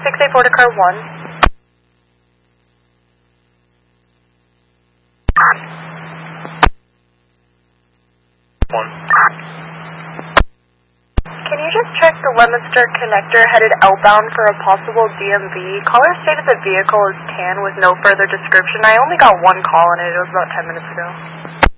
684 to car 1. Can you just check the Leominster connector headed outbound for a possible DMV? Caller stated the vehicle is tan with no further description. I only got one call on it. It was about 10 minutes ago.